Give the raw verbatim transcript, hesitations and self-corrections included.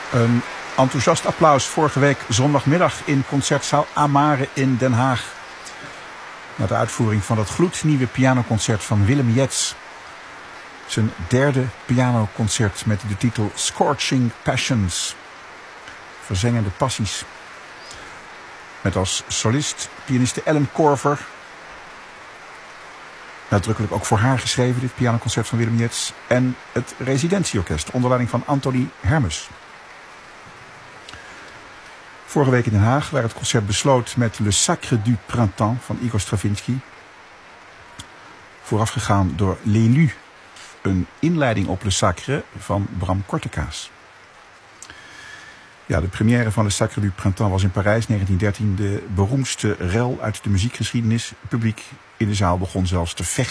Een enthousiast applaus vorige week zondagmiddag in Concertzaal Amare in Den Haag. Na de uitvoering van dat gloednieuwe pianoconcert van Willem Jets. Zijn derde pianoconcert met de titel Scorching Passions. Verzengende passies. Met als solist pianiste Ellen Korver. Uitdrukkelijk ook voor haar geschreven, dit pianoconcert van Willem Jets. En het residentieorkest onder leiding van Anthony Hermes. Vorige week in Den Haag, waar het concert besloot met Le Sacre du Printemps van Igor Stravinsky. Voorafgegaan door L'Élu, een inleiding op Le Sacre van Bram Kortekaas. Ja, de première van Le Sacre du Printemps was in Parijs negentien dertien de beroemdste rel uit de muziekgeschiedenis. Het publiek in de zaal begon zelfs te vechten.